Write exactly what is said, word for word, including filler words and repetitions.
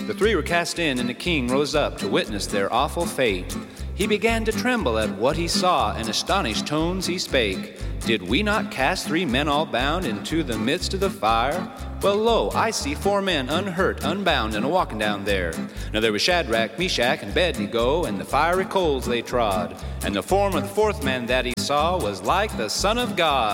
The three were cast in, and the king rose up to witness their awful fate. He began to tremble at what he saw, in astonished tones he spake. Did we not cast three men all bound into the midst of the fire? Well, lo, I see four men unhurt, unbound, and a-walking down there. Now there was Shadrach, Meshach, and Abednego, and the fiery coals they trod. And the form of the fourth man that he saw was like the Son of God.